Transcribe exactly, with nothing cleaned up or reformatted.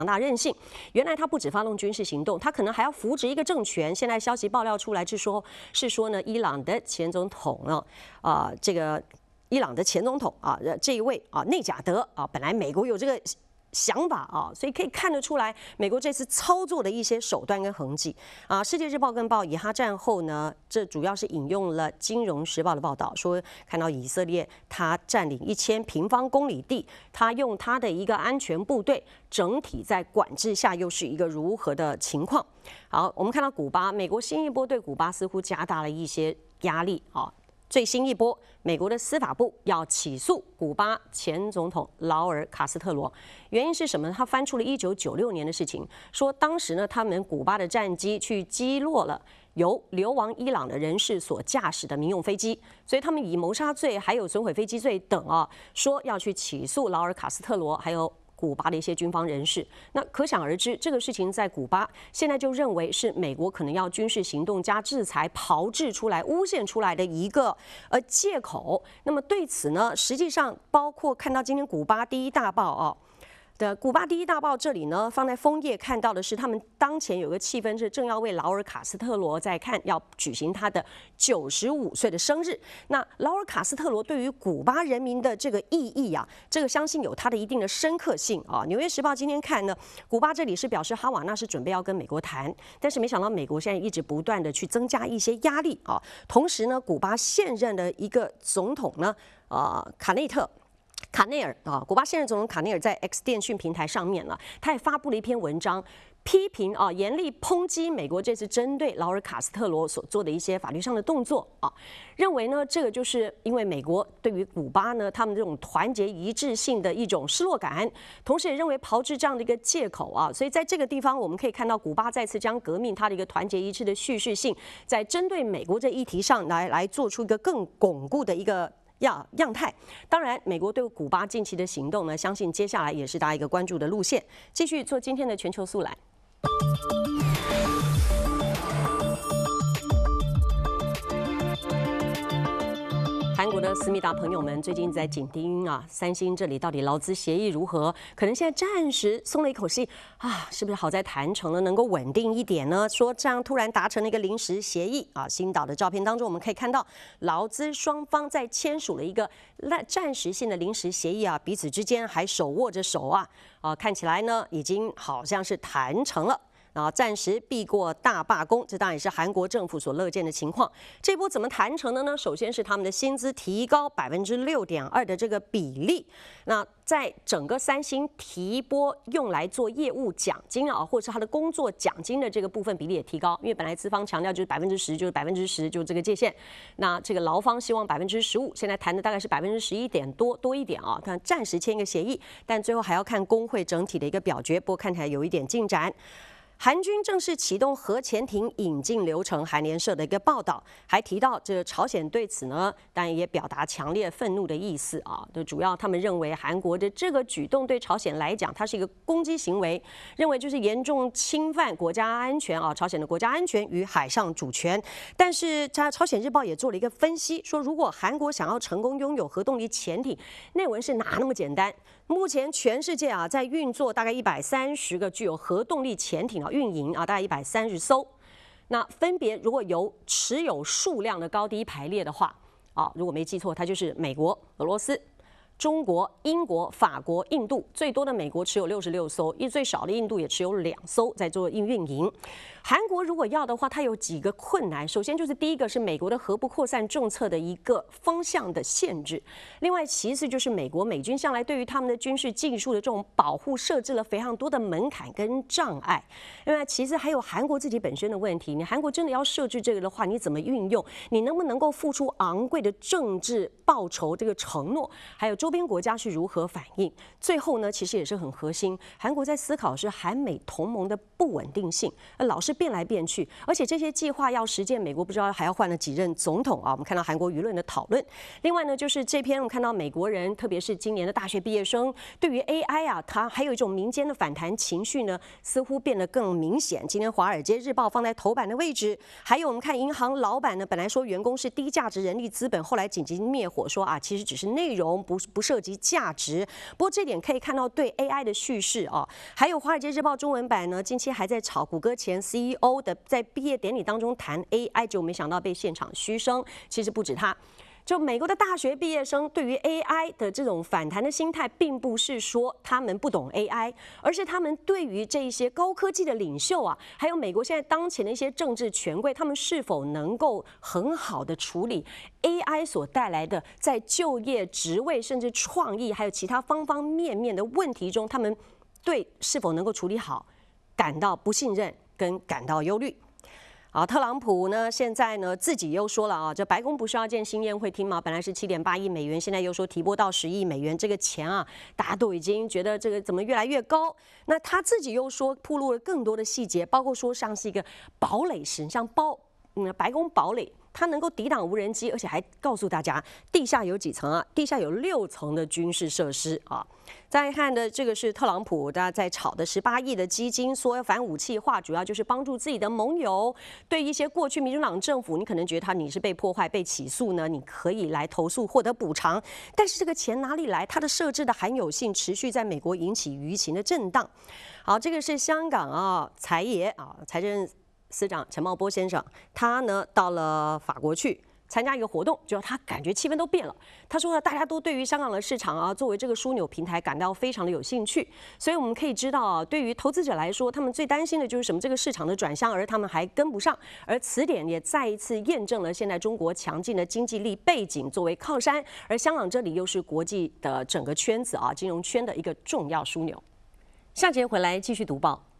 强大韧性，原来他不止发动军事行动，他可能还要扶植一个政权。现在消息爆料出来是说，是说呢，伊朗的前总统呢，啊、呃，这个伊朗的前总统啊，这一位啊，内贾德啊，本来美国有这个想法啊，所以可以看得出来，美国这次操作的一些手段跟痕迹啊。《世界日报》跟报以哈战后呢，这主要是引用了《金融时报》的报道，说看到以色列他占领一千平方公里地，他用他的一个安全部队，整体在管制下又是一个如何的情况。好，我们看到古巴，美国新一波对古巴似乎加大了一些压力啊。最新一波，美国的司法部要起诉古巴前总统劳尔·卡斯特罗，原因是什么呢？他翻出了一九九六年的事情，说当时呢，他们古巴的战机去击落了由流亡伊朗的人士所驾驶的民用飞机，所以他们以谋杀罪还有损毁飞机罪等啊，说要去起诉劳尔·卡斯特罗，还有古巴的一些军方人士。那可想而知，这个事情在古巴现在就认为是美国可能要军事行动加制裁炮制出来、诬陷出来的一个呃借口。那么对此呢，实际上包括看到今天古巴第一大报啊。的古巴第一大报这里呢，放在枫叶看到的是，他们当前有个气氛是正要为劳尔·卡斯特罗在看要举行他的九十五岁的生日。那劳尔·卡斯特罗对于古巴人民的这个意义啊，这个相信有它的一定的深刻性啊。《纽约时报》今天看呢，古巴这里是表示哈瓦那是准备要跟美国谈，但是没想到美国现在一直不断的去增加一些压力啊。同时呢，古巴现任的一个总统呢，呃，卡内特。卡内尔啊，古巴现任总统卡内尔在 X 电讯平台上面呢，他也发布了一篇文章，批评啊，严厉抨击美国这次针对劳尔·卡斯特罗所做的一些法律上的动作啊，认为呢，这个就是因为美国对于古巴呢，他们这种团结一致性的一种失落感，同时也认为炮制这样的一个借口啊，所以在这个地方我们可以看到，古巴再次将革命它的一个团结一致的叙事性，在针对美国这议题上来来做出一个更巩固的一个。样样态，当然，美国对古巴近期的行动呢，相信接下来也是大家一个关注的路线。继续做今天的全球速览。韩国的思密达朋友们最近在紧盯啊，三星这里到底劳资协议如何？可能现在暂时松了一口气啊，是不是好在谈成了，能够稳定一点呢？说这样突然达成了一个临时协议啊。新岛的照片当中，我们可以看到劳资双方在签署了一个暂时性的临时协议啊，彼此之间还手握着手啊，啊，看起来呢已经好像是谈成了。啊，暂时避过大罢工，这当然也是韩国政府所乐见的情况。这波怎么谈成的呢？首先是他们的薪资提高百分之六点二的这个比例。那在整个三星提拨用来做业务奖金啊，或者是他的工作奖金的这个部分比例也提高，因为本来资方强调就是百分之十，就是百分之十，就这个界限。那这个劳方希望百分之十五，现在谈的大概是百分之十一点多多一点啊。看暂时签一个协议，但最后还要看工会整体的一个表决，不过看起来有一点进展。韩军正式启动核潜艇引进流程，韩联社的一个报道还提到，这朝鲜对此呢，当然也表达强烈愤怒的意思啊。就主要他们认为韩国的这个举动对朝鲜来讲，它是一个攻击行为，认为就是严重侵犯国家安全啊，朝鲜的国家安全与海上主权。但是，它朝鲜日报也做了一个分析，说如果韩国想要成功拥有核动力潜艇，内文是哪那么简单？目前全世界啊，在运作大概一百三十个具有核动力潜艇啊，运营啊，大概一百三十艘。那分别如果由持有数量的高低排列的话，啊，如果没记错，它就是美国、俄罗斯、中国、英国、法国、印度，最多的美国持有六十六艘，最少的印度也持有两艘在做运营。韩国如果要的话，它有几个困难。首先就是第一个是美国的核不扩散政策的一个方向的限制，另外其次就是美国美军向来对于他们的军事技术的这种保护设置了非常多的门槛跟障碍。另外其次还有韩国自己本身的问题，你韩国真的要设置这个的话，你怎么运用？你能不能够付出昂贵的政治报酬这个承诺？还有周边国家是如何反应？最后呢，其实也是很核心，韩国在思考是韩美同盟的不稳定性，老是变来变去，而且这些计划要实践，美国不知道还要换了几任总统啊。我们看到韩国舆论的讨论。另外呢，就是这篇我们看到美国人，特别是今年的大学毕业生，对于 A I 啊，它还有一种民间的反弹情绪呢，似乎变得更明显。今天《华尔街日报》放在头版的位置，还有我们看银行老板呢，本来说员工是低价值人力资本，后来紧急灭火说啊，其实只是内容不不涉及价值。不过这点可以看到对 A I 的叙事啊，还有《华尔街日报》中文版呢，近期还在炒谷歌前 C E O 的在毕业典礼当中谈 A I， 就没想到被现场嘘声。其实不止他。 就美国的大学毕业生对于 A I 的这种反弹的心态，并不是说他们不懂 A I， 而是他们对于这一些高科技的领袖啊，还有美国现在当前的一些政治权贵，他们是否能够很好的处理 A I 所带来的在就业、职位，甚至创意，还有其他方方面面的问题中，他们对是否能够处理好，感到不信任跟感到忧虑。 好，特朗普呢，现在呢自己又说了啊，这白宫不是要建新宴会厅吗？本来是七点八亿美元，现在又说提拨到十亿美元，这个钱啊，大家都已经觉得这个怎么越来越高？那他自己又说披露了更多的细节，包括说像是一个堡垒式，像包嗯白宫堡垒。 它能够抵挡无人机，而且还告诉大家地下有几层啊？地下有六层的军事设施啊。再看的这个是特朗普，大家在炒的十八亿的基金，说要反武器化，主要就是帮助自己的盟友。对一些过去民主党政府，你可能觉得他你是被破坏、被起诉呢，你可以来投诉获得补偿。但是这个钱哪里来？它的设置的罕有性持续在美国引起舆情的震荡。好，这个是香港啊财爷啊财政。 司长陈茂波先生，他呢到了法国去参加一个活动，就他感觉气氛都变了。他说呢，大家都对于香港的市场啊，作为这个枢纽平台感到非常的有兴趣。所以我们可以知道啊，对于投资者来说，他们最担心的就是什么？这个市场的转向，而他们还跟不上。而此点也再一次验证了现在中国强劲的经济力背景作为靠山，而香港这里又是国际的整个圈子啊，金融圈的一个重要枢纽。下节回来继续读报。